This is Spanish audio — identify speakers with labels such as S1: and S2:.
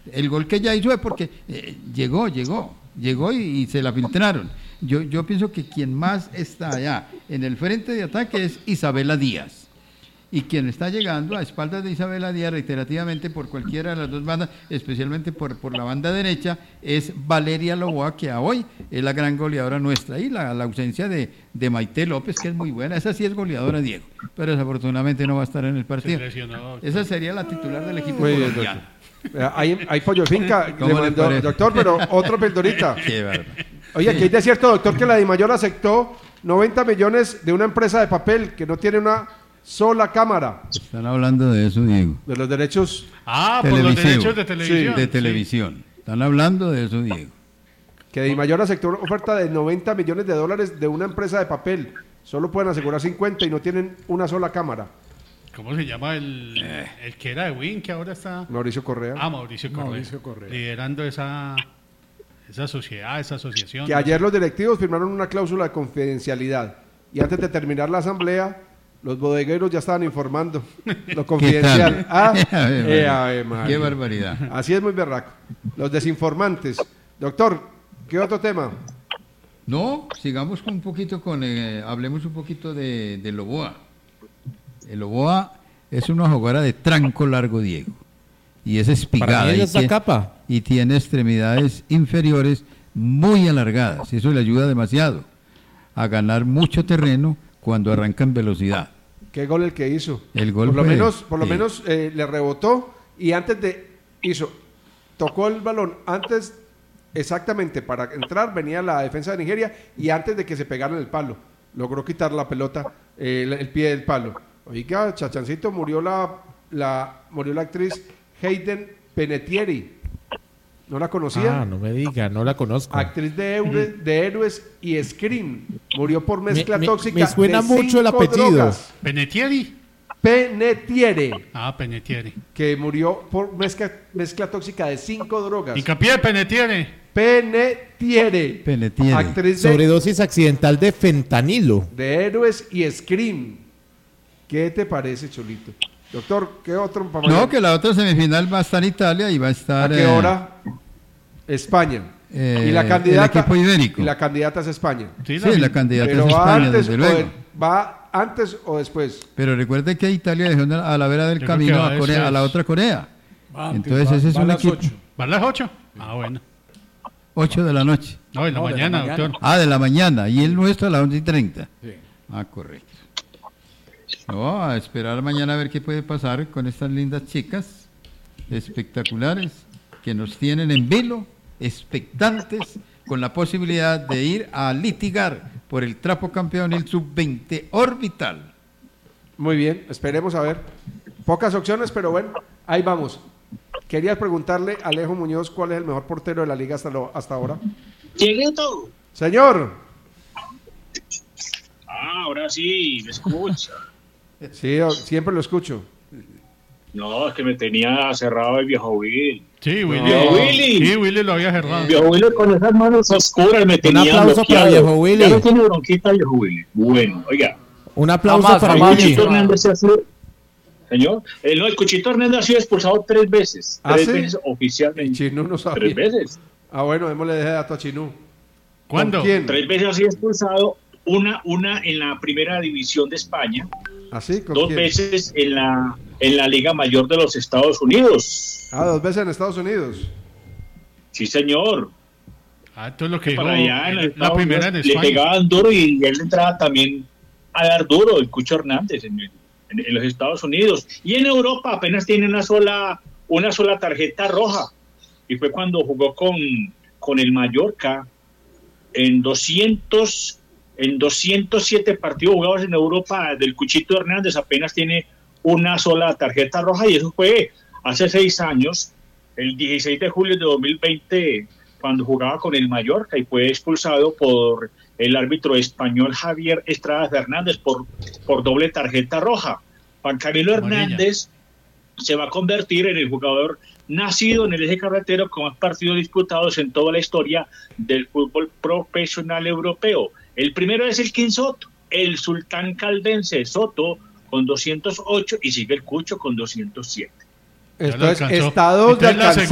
S1: El gol que ella hizo es porque llegó y se la filtraron. Yo pienso que quien más está allá en el frente de ataque es Isabela Díaz. Y quien está llegando a espaldas de Isabela Díaz reiterativamente por cualquiera de las dos bandas, especialmente por la banda derecha, es Valeria Loboa, que hoy es la gran goleadora nuestra. Y la ausencia de Maite López, que es muy buena. Esa sí es goleadora, Diego, pero desafortunadamente no va a estar en el partido. Esa sería la titular del equipo colombiano.
S2: Hay pollo finca, doctor, pero otro pildorita. Qué bárbaro. Oye, aquí es cierto, doctor, que la DIMAYOR aceptó 90 millones de una empresa de papel que no tiene una sola cámara.
S1: Están hablando de eso, Diego.
S2: De los derechos.
S3: Por los derechos de televisión.
S1: Sí, de televisión. Están hablando de eso, Diego.
S2: Que DIMAYOR aceptó una oferta de 90 millones de dólares de una empresa de papel. Solo pueden asegurar 50 y no tienen una sola cámara.
S3: ¿Cómo se llama el que era de Win, que ahora está?
S2: Mauricio Correa.
S3: Mauricio Correa. Liderando esa sociedad, esa asociación.
S2: Que ayer los directivos firmaron una cláusula de confidencialidad. Y antes de terminar la asamblea, los bodegueros ya estaban informando lo confidencial.
S1: Qué barbaridad.
S2: Así es muy berraco. Los desinformantes. Doctor, ¿qué otro tema?
S1: No, sigamos con un poquito hablemos un poquito de Loboa. El Loboa es una jugadora de tranco largo, Diego. Y es espigada. Y tiene extremidades inferiores muy alargadas. Eso le ayuda demasiado a ganar mucho terreno cuando arranca en velocidad.
S2: ¿Qué gol el que hizo?
S1: El gol
S2: por lo menos le rebotó y tocó el balón antes, exactamente para entrar, venía la defensa de Nigeria y antes de que se pegara en el palo, logró quitar la pelota, el pie del palo. Oiga, chachancito, murió la actriz Hayden Panettiere. ¿No la conocía?
S4: No me diga, no la conozco.
S2: Actriz de Héroes y Scream. Murió por mezcla tóxica.
S4: Me suena mucho el apellido.
S2: Drogas.
S3: ¿Panettiere?
S2: Panettiere. Que murió por mezcla tóxica de 5 drogas.
S3: Hincapié, Panettiere.
S2: Panettiere. Actriz
S4: sobredosis accidental de fentanilo.
S2: De Héroes y Scream. ¿Qué te parece, Cholito? Doctor, ¿qué otro?
S1: Que la otra semifinal va a estar en Italia y va a estar...
S2: ¿A qué hora? España. Y la candidata...
S1: El equipo ibérico.
S2: Y la candidata es España.
S1: Sí, la candidata es España, desde luego.
S2: ¿Va antes o después?
S1: Pero recuerde que Italia dejó a la vera del camino a Corea, a la otra Corea. Entonces ese es un equipo...
S3: ¿Va a las 8? Bueno.
S1: 8 de la noche.
S3: No, de la mañana, doctor.
S1: De la mañana. Y el nuestro a las 11:30.
S3: Sí.
S1: Correcto. A esperar mañana a ver qué puede pasar con estas lindas chicas espectaculares que nos tienen en vilo, expectantes, con la posibilidad de ir a litigar por el trapo campeonil sub-20 orbital.
S2: Muy bien, esperemos a ver. Pocas opciones, pero bueno, ahí vamos. Quería preguntarle a Alejo Muñoz cuál es el mejor portero de la liga hasta ahora.
S5: Dieguito.
S2: Señor.
S5: Ahora sí, me escucha.
S2: Sí, siempre lo escucho.
S5: No, es que me tenía cerrado el viejo Willy.
S3: Sí, Willy. Sí, Willy lo había cerrado.
S5: Viejo Willy con esas manos oscuras me tenía bloqueado.
S4: Un aplauso para viejo Willy.
S5: Ya no tiene bronquita viejo Willy. Bueno, oiga.
S4: Un aplauso para Willy.
S5: Señor, el Cuchito Hernández ha sido expulsado 3 veces. Tres veces oficialmente.
S2: Chinú no sabía.
S5: 3 veces.
S2: Bueno, démosle de dato a Chinú.
S3: ¿Cuándo?
S2: ¿Quién?
S5: 3 veces ha sido expulsado. Una en la primera división de España.
S2: ¿Así?
S5: 2 veces en la Liga Mayor de los Estados Unidos.
S2: 2 veces en Estados Unidos.
S5: Sí, señor.
S3: Esto es lo que dijo
S5: allá
S3: la primera en España.
S5: Le pegaban duro y él entraba también a dar duro, el Cucho Hernández, en los Estados Unidos. Y en Europa apenas tiene una sola tarjeta roja. Y fue cuando jugó con el Mallorca en 207 partidos jugados en Europa del Cuchito Hernández apenas tiene una sola tarjeta roja, y eso fue hace 6 años, el 16 de julio de 2020, cuando jugaba con el Mallorca y fue expulsado por el árbitro español Javier Estrada Fernández por doble tarjeta roja. Juan Camilo Hernández se va a convertir en el jugador nacido en el eje cafetero con más partidos disputados en toda la historia del fútbol profesional europeo. El primero es el King Soto, el sultán caldense Soto con 208 y sigue el Cucho con 207.
S2: Esto es estados de alcanzar.